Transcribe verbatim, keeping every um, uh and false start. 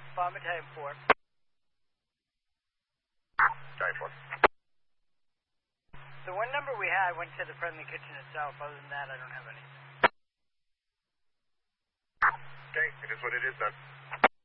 Bomb Battalion four. Battalion four. The one number we had went to the friendly kitchen itself. Other than that, I don't have any. Okay, it is what it is then.